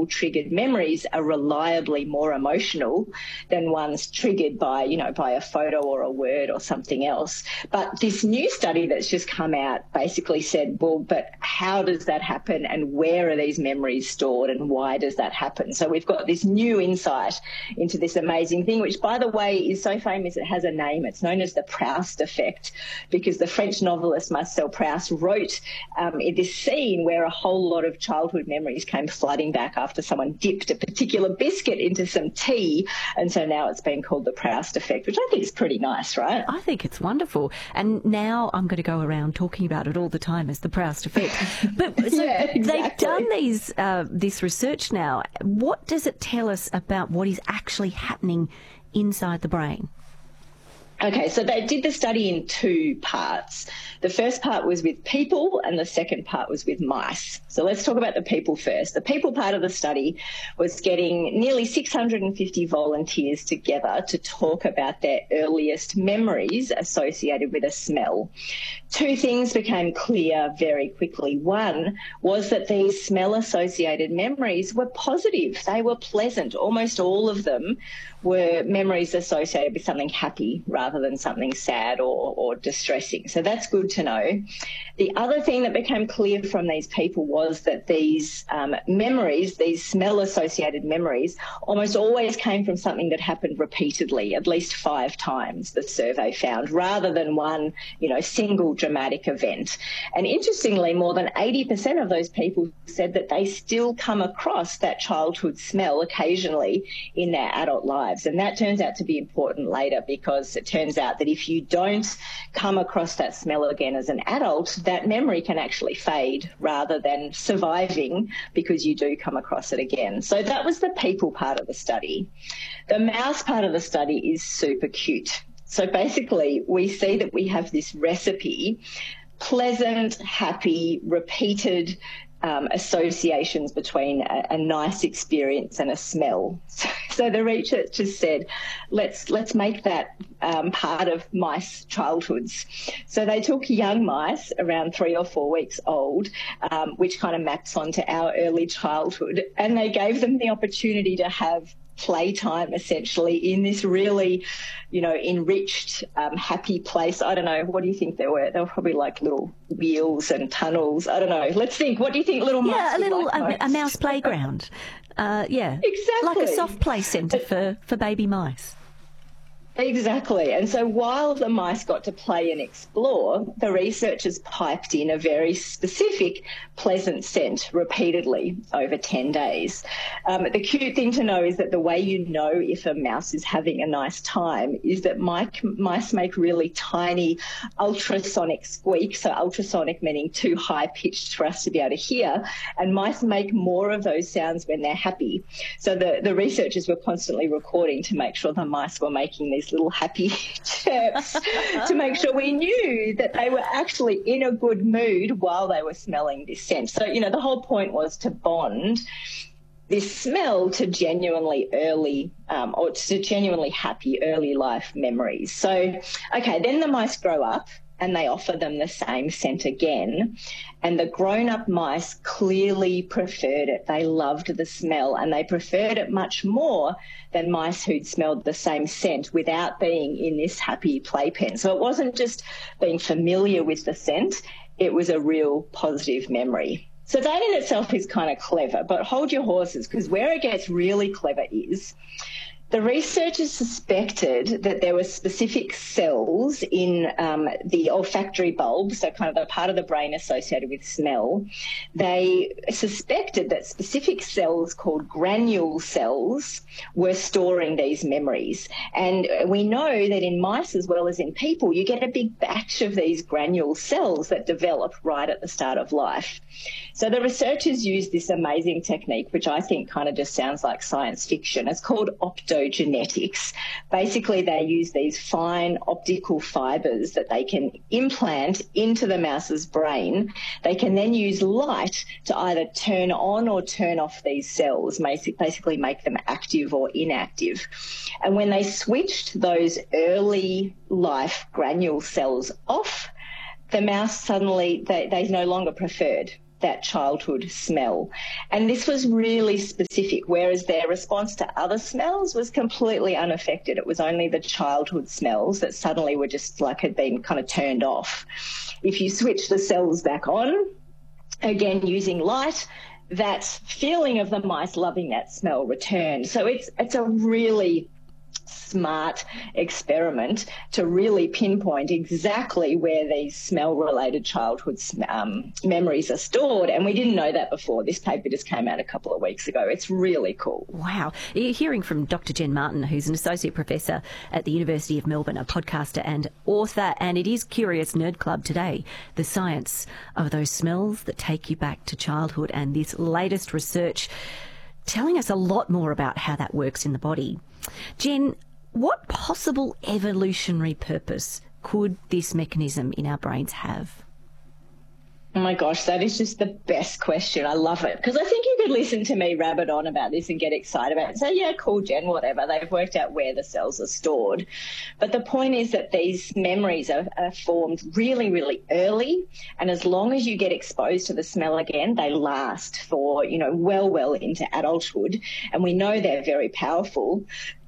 triggered memories are reliably more emotional than ones triggered by, by a photo or a word or something else. But this new study that's just come out basically said, well, but how does that happen, and where are these memories stored, and why does that happen? So we've got this new insight into this amazing thing, which, by the way, is so famous it has a name. It's known as the Proust effect, because the French novelist Marcel Proust wrote in this scene where a whole lot of childhood memories came flooding back after someone dipped a particular biscuit into some tea, and so now it's been called the Proust effect, which I think is pretty nice, right? I think it's wonderful, and now I'm going to go around talking about it all the time as the Proust effect. But so yeah, exactly. They've done this research now. What does it tell us about what is actually happening inside the brain? Okay, so they did the study in two parts. The first part was with people and the second part was with mice. So let's talk about the people first. The people part of the study was getting nearly 650 volunteers together to talk about their earliest memories associated with a smell. Two things became clear very quickly. One was that these smell-associated memories were positive. They were pleasant. Almost all of them were memories associated with something happy rather than something sad or distressing. So that's good to know. The other thing that became clear from these people was that these memories, these smell-associated memories, almost always came from something that happened repeatedly, at least 5 times, the survey found, rather than one, single dramatic event. And interestingly, more than 80% of those people said that they still come across that childhood smell occasionally in their adult lives. And that turns out to be important later, because it turns out that if you don't come across that smell again as an adult, that memory can actually fade rather than surviving because you do come across it again. So that was the people part of the study. The mouse part of the study is super cute. So basically, we see that we have this recipe, pleasant, happy, repeated associations between a nice experience and a smell. So the researchers said, let's make that part of mice childhoods. So they took young mice around 3 or 4 weeks old, which kind of maps onto our early childhood, and they gave them the opportunity to have playtime essentially in this really, enriched, happy place. I don't know. What do you think they were? They were probably like little wheels and tunnels. I don't know. Let's think. What do you think little mice? Yeah, a mouse playground. Yeah, exactly. Like a soft play centre for baby mice. Exactly. And so while the mice got to play and explore, the researchers piped in a very specific pleasant scent repeatedly over 10 days. The cute thing to know is that the way you know if a mouse is having a nice time is that mice make really tiny ultrasonic squeaks, so ultrasonic meaning too high-pitched for us to be able to hear, and mice make more of those sounds when they're happy. So the researchers were constantly recording to make sure the mice were making these little happy chirps to make sure we knew that they were actually in a good mood while they were smelling this scent. So, the whole point was to bond this smell to genuinely early or to genuinely happy early life memories. So, okay, then the mice grow up and they offer them the same scent again. And the grown-up mice clearly preferred it. They loved the smell, and they preferred it much more than mice who'd smelled the same scent without being in this happy playpen. So it wasn't just being familiar with the scent, it was a real positive memory. So that in itself is kind of clever, but hold your horses, because where it gets really clever is the researchers suspected that there were specific cells in the olfactory bulb, so kind of the part of the brain associated with smell. They suspected that specific cells called granule cells were storing these memories. And we know that in mice as well as in people, you get a big batch of these granule cells that develop right at the start of life. So the researchers used this amazing technique, which I think kind of just sounds like science fiction. It's called optogenetics. Basically, they use these fine optical fibres that they can implant into the mouse's brain. They can then use light to either turn on or turn off these cells, basically make them active or inactive. And when they switched those early life granule cells off, the mouse suddenly, they no longer preferred that childhood smell. And this was really specific, whereas their response to other smells was completely unaffected. It was only the childhood smells that suddenly were just like had been kind of turned off. If you switch the cells back on, again using light, that feeling of the mice loving that smell returned. So it's a really smart experiment to really pinpoint exactly where these smell-related childhood memories are stored, and we didn't know that before. This paper just came out a couple of weeks ago. It's really cool. Wow. You're hearing from Dr. Jen Martin, who's an associate professor at the University of Melbourne, a podcaster and author, and it is Curious Nerd Club today, the science of those smells that take you back to childhood, and this latest research telling us a lot more about how that works in the body. Jen, what possible evolutionary purpose could this mechanism in our brains have? Oh my gosh, that is just the best question. I love it, because I think you could listen to me rabbit on about this and get excited about it and say, yeah, cool, Jen, whatever. They've worked out where the cells are stored. But the point is that these memories are formed really, really early. And as long as you get exposed to the smell again, they last for, well into adulthood. And we know they're very powerful.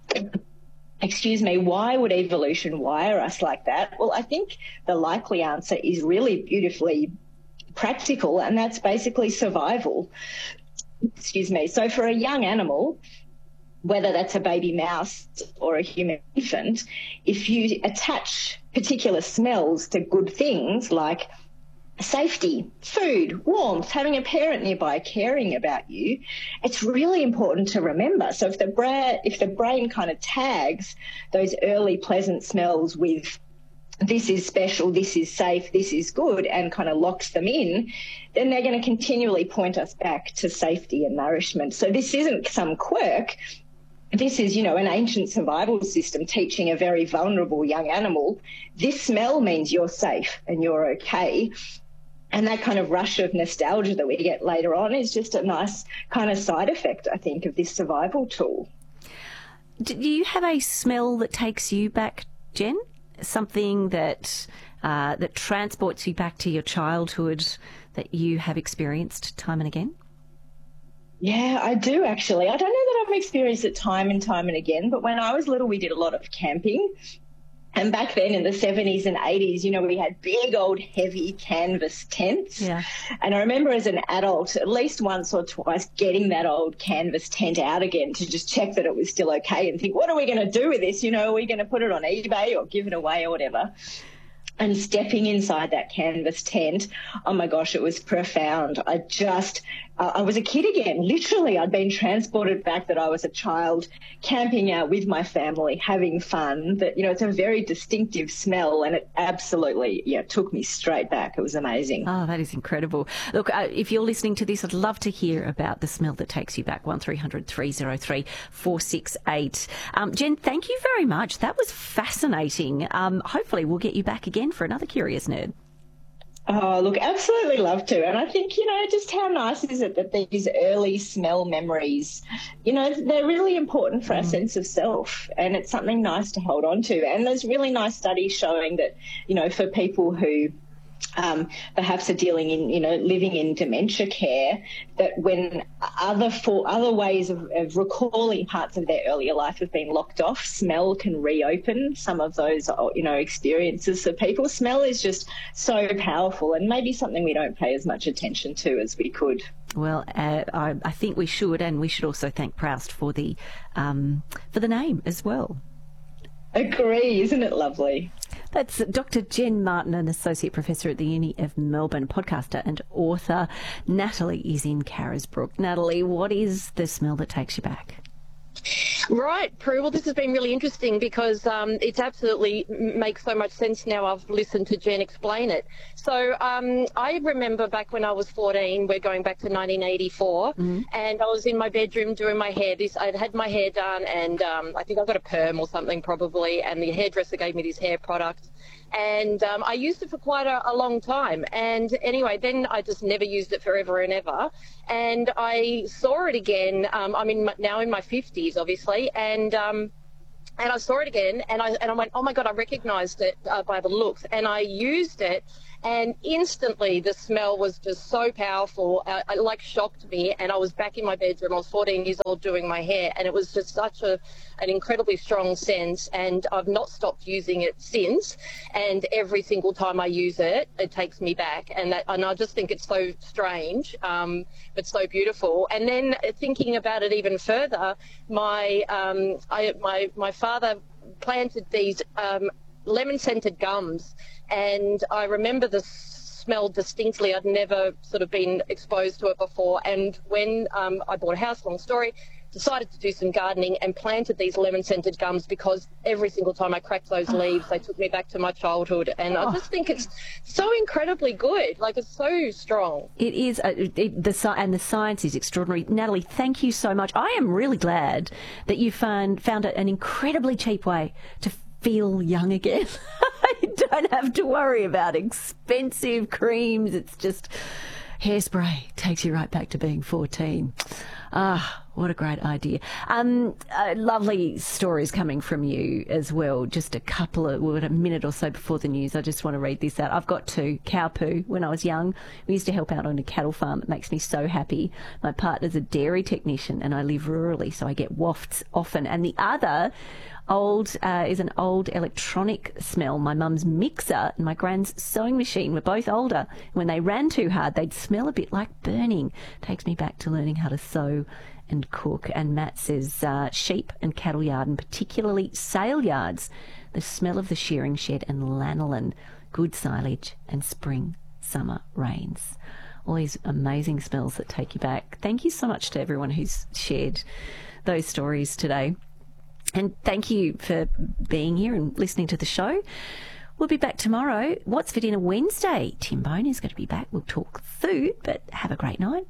Excuse me, why would evolution wire us like that? Well, I think the likely answer is really beautifully practical, and that's basically survival. Excuse me. So for a young animal, whether that's a baby mouse or a human infant, if you attach particular smells to good things like safety, food, warmth, having a parent nearby caring about you, it's really important to remember. So if the brain kind of tags those early pleasant smells with this is special, this is safe, this is good, and kind of locks them in, then they're going to continually point us back to safety and nourishment. So this isn't some quirk. This is, an ancient survival system teaching a very vulnerable young animal, this smell means you're safe and you're okay. And that kind of rush of nostalgia that we get later on is just a nice kind of side effect, I think, of this survival tool. Do you have a smell that takes you back, Jen? Something that transports you back to your childhood that you have experienced time and again? Yeah, I do actually. I don't know that I've experienced it time and time and again, but when I was little, we did a lot of camping. And back then in the 70s and 80s, we had big old heavy canvas tents. Yeah. And I remember as an adult, at least once or twice, getting that old canvas tent out again to just check that it was still okay and think, what are we going to do with this? Are we going to put it on eBay or give it away or whatever? And stepping inside that canvas tent, oh my gosh, it was profound. I was a kid again. Literally, I'd been transported back, that I was a child camping out with my family, having fun. That, it's a very distinctive smell, and it absolutely, took me straight back. It was amazing. Oh, that is incredible. Look, if you're listening to this, I'd love to hear about the smell that takes you back. 1300 303 468. Jen, thank you very much. That was fascinating. Hopefully we'll get you back again for another Curious Nerd. Oh, look, absolutely love to. And I think, just how nice is it that these early smell memories, they're really important for our sense of self, and it's something nice to hold on to. And there's really nice studies showing that, for people who perhaps are dealing in, living in dementia care, that when other ways of recalling parts of their earlier life have been locked off, smell can reopen some of those, experiences for people. Smell is just so powerful, and maybe something we don't pay as much attention to as we could. Well, I think we should, and we should also thank Proust for the name as well. Agree, isn't it lovely? That's Dr. Jen Martin, an Associate Professor at the Uni of Melbourne, podcaster and author. Natalie is in Carisbrook. Natalie, what is the smell that takes you back? Right, Prue. Well, this has been really interesting because it's absolutely makes so much sense now I've listened to Jen explain it. So I remember back when I was 14, we're going back to 1984, and I was in my bedroom doing my hair. I'd had my hair done, and I think I got a perm or something probably, and the hairdresser gave me this hair product. And I used it for quite a long time. And anyway, then I just never used it forever and ever. And I saw it again. I'm now in my 50s, obviously. And I saw it again, and I went, oh my God, I recognised it by the looks. And I used it, and instantly the smell was just so powerful, it like shocked me, and I was back in my bedroom. I was 14 years old doing my hair, and it was just such an incredibly strong scent, and I've not stopped using it since, and every single time I use it, it takes me back, and I just think it's so strange, but so beautiful. And then thinking about it even further, my father planted these lemon-scented gums, and I remember the smell distinctly. I'd never sort of been exposed to it before, and when I bought a house, long story, decided to do some gardening and planted these lemon-scented gums because every single time I cracked those leaves, they took me back to my childhood, and I just think it's so incredibly good. Like, it's so strong. It is, and the science is extraordinary. Natalie, thank you so much. I am really glad that you found an incredibly cheap way to feel young again. You don't have to worry about expensive creams. It's just hairspray takes you right back to being 14. What a great idea. Lovely stories coming from you as well. Just a minute or so before the news, I just want to read this out. I've got two. Cow poo. When I was young, we used to help out on a cattle farm. It makes me so happy. My partner's a dairy technician and I live rurally, so I get wafts often. And the other is an old electronic smell. My mum's mixer and my grand's sewing machine were both older. When they ran too hard, they'd smell a bit like burning. Takes me back to learning how to sew and cook. And Matt says sheep and cattle yard, and particularly sale yards, the smell of the shearing shed and lanolin, good silage and spring, summer rains. All these amazing smells that take you back. Thank you so much to everyone who's shared those stories today. And thank you for being here and listening to the show. We'll be back tomorrow. What's for Dinner Wednesday? Tim Bone is going to be back. We'll talk food, but have a great night.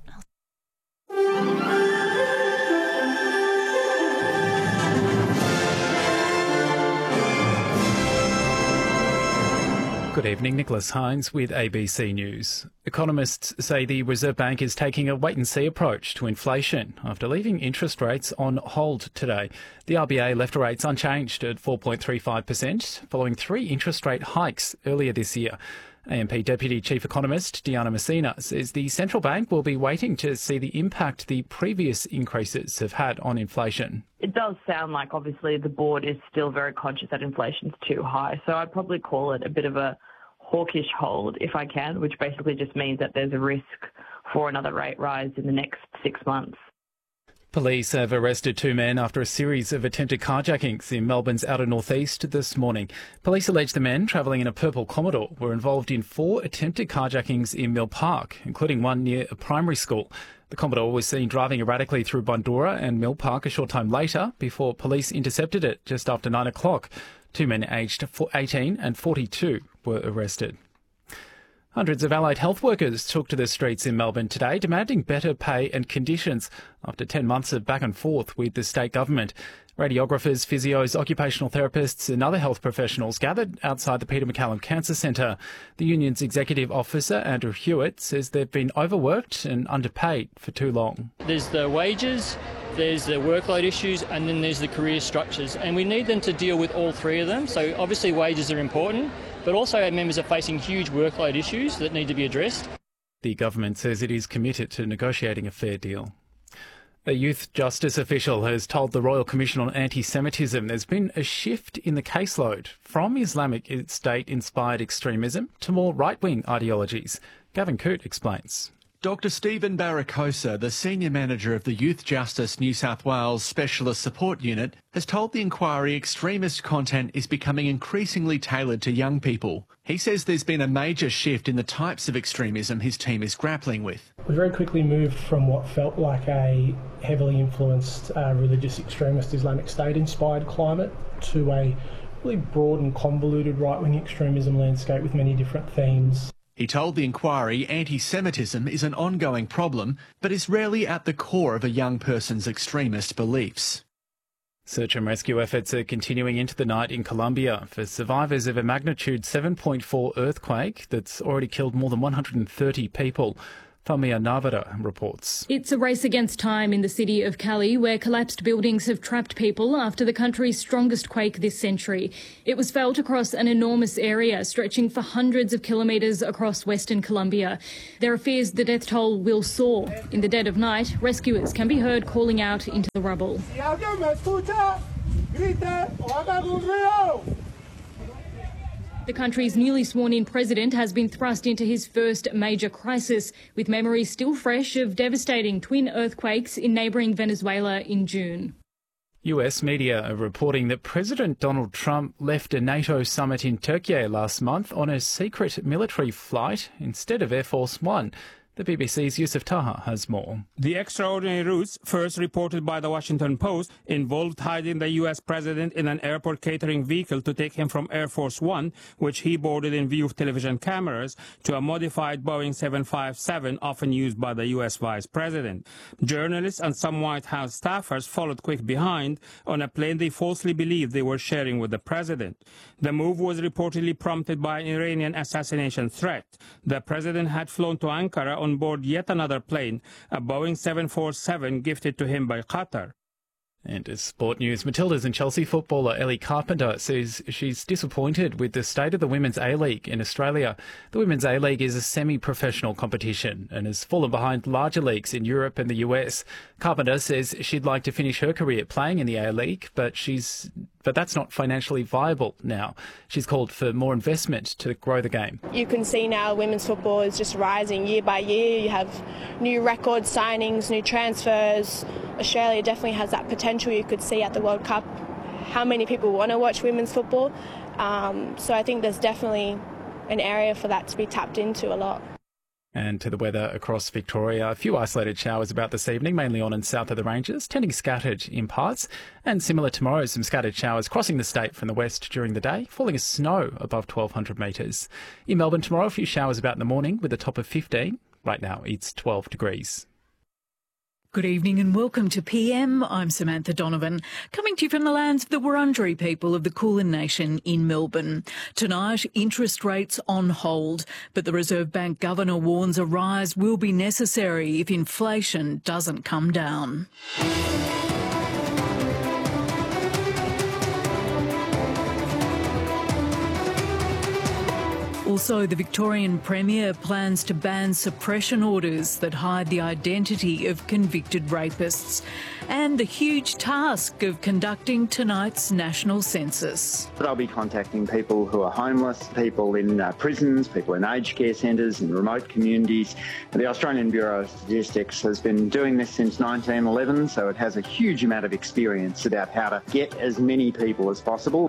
Good evening, Nicholas Hines with ABC News. Economists say the Reserve Bank is taking a wait-and-see approach to inflation after leaving interest rates on hold today. The RBA left rates unchanged at 4.35% following 3 interest rate hikes earlier this year. AMP Deputy Chief Economist Diana Messina says the central bank will be waiting to see the impact the previous increases have had on inflation. It does sound like, obviously, the board is still very conscious that inflation's too high. So I'd probably call it a bit of a hawkish hold, if I can, which basically just means that there's a risk for another rate rise in the next 6 months. Police have arrested 2 men after a series of attempted carjackings in Melbourne's outer northeast this morning. Police allege the men, travelling in a purple Commodore, were involved in 4 attempted carjackings in Mill Park, including one near a primary school. The Commodore was seen driving erratically through Bundoora and Mill Park a short time later before police intercepted it just after 9 o'clock. 2 men aged 18 and 42 were arrested. Hundreds of allied health workers took to the streets in Melbourne today demanding better pay and conditions after 10 months of back and forth with the state government. Radiographers, physios, occupational therapists and other health professionals gathered outside the Peter MacCallum Cancer Centre. The union's executive officer, Andrew Hewitt, says they've been overworked and underpaid for too long. There's the wages, there's the workload issues, and then there's the career structures. And we need them to deal with all 3 of them. So obviously wages are important, but also our members are facing huge workload issues that need to be addressed. The government says it is committed to negotiating a fair deal. A youth justice official has told the Royal Commission on Anti-Semitism there's been a shift in the caseload from Islamic State-inspired extremism to more right-wing ideologies. Gavin Coote explains. Dr Stephen Barracosa, the Senior Manager of the Youth Justice New South Wales Specialist Support Unit, has told the inquiry extremist content is becoming increasingly tailored to young people. He says there's been a major shift in the types of extremism his team is grappling with. We very quickly moved from what felt like a heavily influenced religious extremist Islamic State-inspired climate to a really broad and convoluted right-wing extremism landscape with many different themes. He told the inquiry anti-Semitism is an ongoing problem, but is rarely at the core of a young person's extremist beliefs. Search and rescue efforts are continuing into the night in Colombia for survivors of a magnitude 7.4 earthquake that's already killed more than 130 people. Famia Navara reports. It's a race against time in the city of Cali, where collapsed buildings have trapped people after the country's strongest quake this century. It was felt across an enormous area, stretching for hundreds of kilometres across Western Colombia. There are fears the death toll will soar. In the dead of night, rescuers can be heard calling out into the rubble. The country's newly sworn-in president has been thrust into his first major crisis, with memories still fresh of devastating twin earthquakes in neighbouring Venezuela in June. US media are reporting that President Donald Trump left a NATO summit in Turkey last month on a secret military flight instead of Air Force One. The BBC's Yusuf Taha has more. The extraordinary routes, first reported by the Washington Post, involved hiding the U.S. president in an airport catering vehicle to take him from Air Force One, which he boarded in view of television cameras, to a modified Boeing 757 often used by the U.S. vice president. Journalists and some White House staffers followed quick behind on a plane they falsely believed they were sharing with the president. The move was reportedly prompted by an Iranian assassination threat. The president had flown to Ankara on board yet another plane, a Boeing 747 gifted to him by Qatar. And as sport news, Matildas and Chelsea footballer Ellie Carpenter says she's disappointed with the state of the Women's A-League in Australia. The Women's A-League is a semi-professional competition and has fallen behind larger leagues in Europe and the US. Carpenter says she'd like to finish her career playing in the A-League, but that's not financially viable now. She's called for more investment to grow the game. You can see now women's football is just rising year by year. You have new record signings, new transfers. Australia definitely has that potential you could see at the World Cup. How many people want to watch women's football? So I think there's definitely an area for that to be tapped into a lot. And to the weather across Victoria, a few isolated showers about this evening, mainly on and south of the ranges, tending scattered in parts. And similar tomorrow, some scattered showers crossing the state from the west during the day, falling as snow above 1,200 metres. In Melbourne tomorrow, a few showers about in the morning with a top of 15. Right now, it's 12 degrees. Good evening and welcome to PM. I'm Samantha Donovan, coming to you from the lands of the Wurundjeri people of the Kulin Nation in Melbourne. Tonight, interest rates on hold, but the Reserve Bank Governor warns a rise will be necessary if inflation doesn't come down. Also, the Victorian Premier plans to ban suppression orders that hide the identity of convicted rapists, and the huge task of conducting tonight's national census. They'll be contacting people who are homeless, people in prisons, people in aged care centres and remote communities. The Australian Bureau of Statistics has been doing this since 1911, so it has a huge amount of experience about how to get as many people as possible.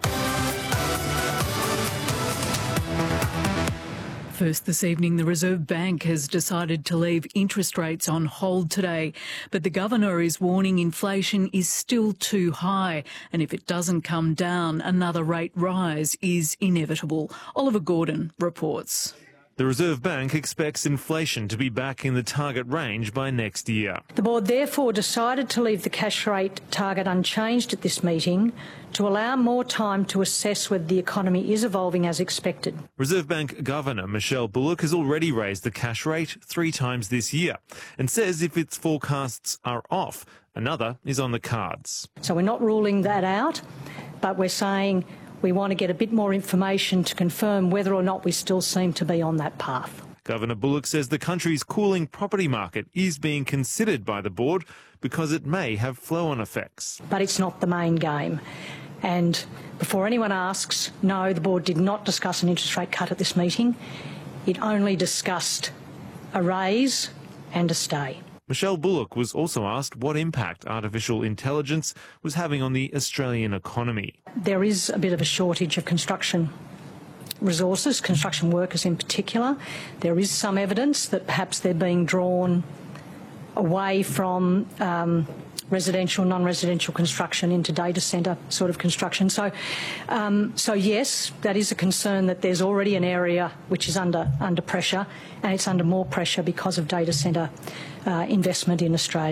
First this evening, the Reserve Bank has decided to leave interest rates on hold today, but the Governor is warning inflation is still too high, and if it doesn't come down, another rate rise is inevitable. Oliver Gordon reports. The Reserve Bank expects inflation to be back in the target range by next year. The board therefore decided to leave the cash rate target unchanged at this meeting to allow more time to assess whether the economy is evolving as expected. Reserve Bank Governor Michelle Bullock has already raised the cash rate 3 times this year and says if its forecasts are off, another is on the cards. So we're not ruling that out, but we're saying we want to get a bit more information to confirm whether or not we still seem to be on that path. Governor Bullock says the country's cooling property market is being considered by the board because it may have flow-on effects. But it's not the main game. And before anyone asks, no, the board did not discuss an interest rate cut at this meeting. It only discussed a raise and a stay. Michelle Bullock was also asked what impact artificial intelligence was having on the Australian economy. There is a bit of a shortage of construction resources, construction workers in particular. There is some evidence that perhaps they're being drawn away from residential, non-residential construction into data centre sort of construction. So yes, that is a concern that there's already an area which is under pressure, and it's under more pressure because of data centre investment in Australia.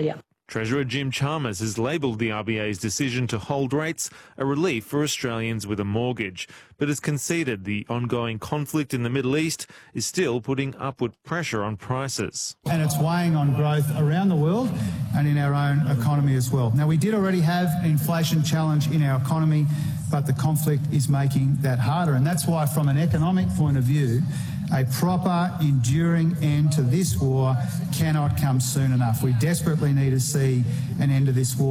Treasurer Jim Chalmers has labelled the RBA's decision to hold rates a relief for Australians with a mortgage, but has conceded the ongoing conflict in the Middle East is still putting upward pressure on prices. And it's weighing on growth around the world and in our own economy as well. Now, we did already have an inflation challenge in our economy, but the conflict is making that harder. And that's why, from an economic point of view, a proper, enduring end to this war cannot come soon enough. We desperately need to see an end to this war.